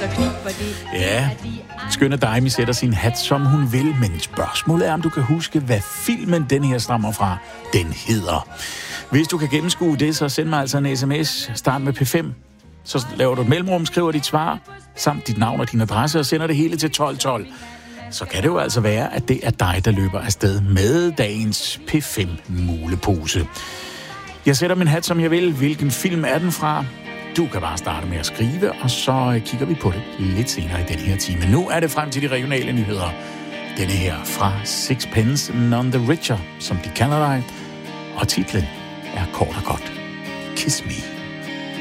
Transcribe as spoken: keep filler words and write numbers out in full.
så kniber de. Ja, skønne Daimi sætter sin hat, som hun vil, men spørgsmålet er, om du kan huske, hvad filmen den her stammer fra, den hedder. Hvis du kan gennemskue det, så send mig altså en sms, start med P fem. Så laver du et mellemrum, skriver dit svar, samt dit navn og din adresse, og sender det hele til tolv tolv. Så kan det jo altså være, at det er dig, der løber afsted med dagens P fem mulepose. Jeg sætter min hat, som jeg vil. Hvilken film er den fra? Du kan bare starte med at skrive, og så kigger vi på det lidt senere i den her time. Nu er det frem til de regionale nyheder. Denne her fra Sixpence None the Richer, som de kalder dig. Og titlen er kort og godt: Kiss Me.